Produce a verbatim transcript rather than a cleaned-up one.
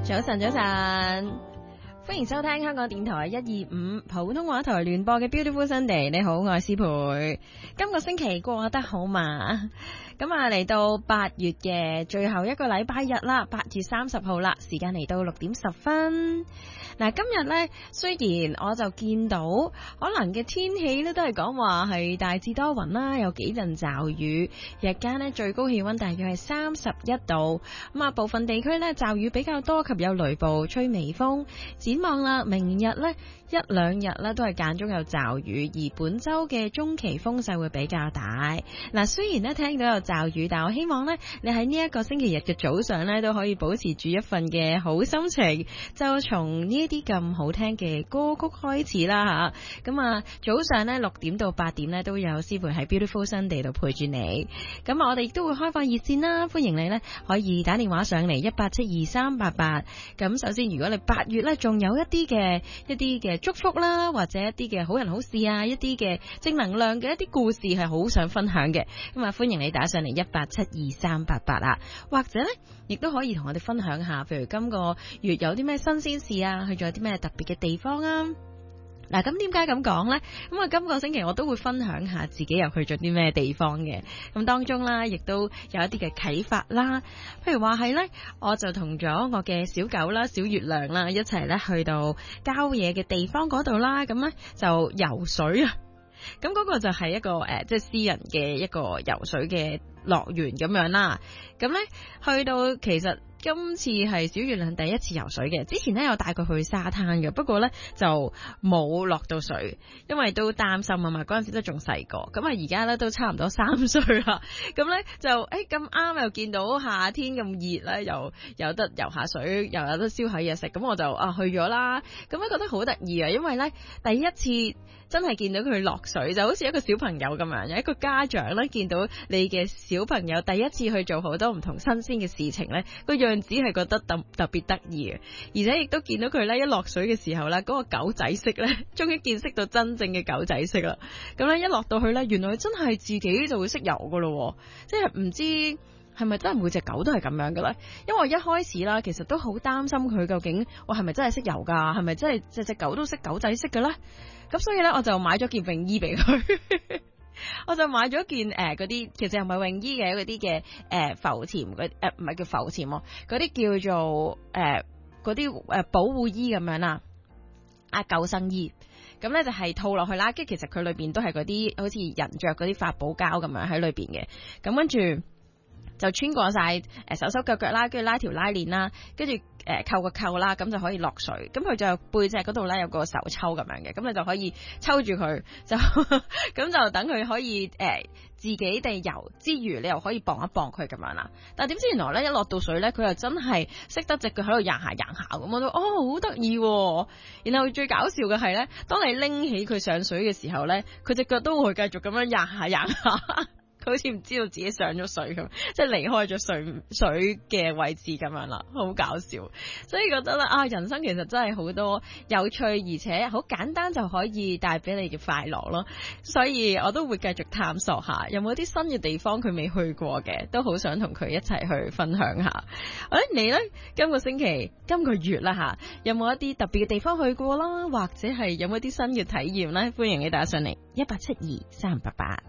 早晨，早晨，歡迎收聽香港電台一二五普通話台聯播嘅 Beautiful Sunday。你好，我係思培。今個星期過得好嘛？咁啊，嚟到八月嘅最後一個禮拜日啦，八月三十號啦，時間嚟到六點十分。嗱，今日呢，雖然我就見到可能嘅天氣呢都係講話係大致多雲啦，有幾陣驟雨，日間呢最高氣溫大約係三十一度。咁啊，部分地區呢驟雨比較多及有雷暴，吹微風。展望啦，明日呢一兩日呢都係間中有驟雨，而本周嘅中期風勢會比較大。嗱，雖然呢聽到有驟雨，但我希望呢你喺呢一個星期日嘅早上呢都可以保持住一份嘅好心情，就從呢啲咁好聽嘅歌曲開始啦吓。咁啊，早上呢六點到八點呢都有師傅喺 Beautiful Sunday 度陪住你。咁我哋亦都會開放熱線啦，歡迎你呢可以打電話上嚟一八七二三八八。咁首先，如果你八月呢仲有一啲嘅一啲嘅祝福啦，或者一啲嘅好人好事啊，一啲嘅正能量嘅一啲故事係好想分享嘅，咁啊歡迎你打上嚟一八七二三八八啊，或者呢亦都可以同我哋分享下，譬如今個月有啲咩新鮮事啊，去咗有啲咩特別嘅地方啊。嗱，咁點解咁講呢？咁啊，今個星期我都會分享下自己又去咗啲咩地方嘅。咁當中啦，亦都有一啲嘅啟發啦。譬如話係呢，我就同咗我嘅小狗啦、小月亮啦一齊呢去到郊野嘅地方嗰度啦。咁呢就游水啊。咁嗰個就係一個誒，即係私人嘅一個游水嘅樂園咁樣啦。咁呢去到其實。今次係小月亮第一次游水嘅，之前呢有帶佢去沙灘嘅，不過呢就冇落到水，因為都擔心啊嘛，嗰陣時都仲細個，咁啊而家呢都差唔多三歲啦，咁呢就誒咁啱又見到夏天咁熱呢，又有得游下水，又有得燒下嘢食，咁我就啊去咗啦，咁樣覺得好得意啊，因為呢第一次真係見到佢落水，就好似一個小朋友咁樣，有一個家長呢見到你嘅小朋友第一次去做好多唔同新鮮嘅事情呢，個樣只係覺得特特別得意嘅，而且亦都見到佢咧一落水嘅時候咧，嗰個狗仔式咧，終於見識到真正嘅狗仔式啦。咁咧一落到去咧，原來真係自己就會識游噶咯，即係唔知係咪真係每隻狗都係咁樣嘅咧？因為我一開始啦，其實都好擔心佢究竟我係咪真係識游噶，係咪真係隻隻狗都識狗仔式嘅咧？咁所以咧，我就買咗件泳衣俾佢。我就買咗件誒嗰啲，其實又唔係泳衣嘅嗰啲嘅誒浮潛嗰誒唔係叫浮潛喎，嗰啲叫做誒嗰啲誒保護衣咁樣啦，啊救生衣，咁咧就係套落去啦，跟住其實佢裏邊都係嗰啲好似人着嗰啲發泡膠咁樣喺裏邊嘅，咁跟住就穿過晒誒手手腳腳啦，跟住拉條拉鏈啦，跟住。誒扣個扣啦，咁就可以落水。咁佢就背脊嗰度咧有個手抽咁樣嘅，咁你就可以抽住佢，就咁就等佢可以誒、呃、自己地游之餘，你又可以綁一綁佢咁樣啦。但係點知原來咧一落到水咧，佢又真係識得隻腳喺度搖下搖下咁，我都哦好得意。然後最搞笑嘅係咧，當你拎起佢上水嘅時候咧，佢隻腳都會繼續咁樣搖下搖下。佢好似唔知道自己上咗水咁，即係離開咗水水嘅位置咁樣啦，好搞笑。所以覺得咧啊，人生其實真係好多有趣，而且好簡單就可以帶俾你嘅快樂咯。所以我都會繼續探索下，有冇啲新嘅地方佢未去過嘅，都好想同佢一齊去分享下。誒，你呢？今個星期、今個月啦吓，有冇一啲特別嘅地方去過啦？或者係有冇一啲新嘅體驗呢？歡迎你打上嚟一八七二三八八。